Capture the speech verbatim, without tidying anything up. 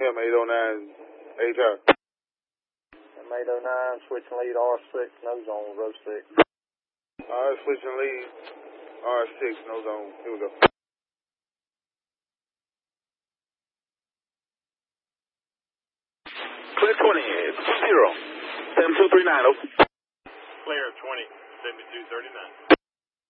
M eight oh nine, H R. M eight oh nine, switching lead R six, nose on, row six. Alright, switching lead R six, nose on. Here we go. Clear twenty, zero, seven two three nine, over. Clear twenty, seventy-two thirty-nine.